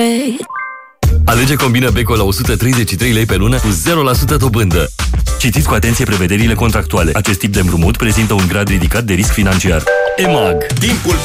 Alege Combina Beko la 133 lei pe lună cu 0% dobândă. Citiți cu atenție prevederile contractuale. Acest tip de împrumut prezintă un grad ridicat de risc financiar. EMAG. Timpul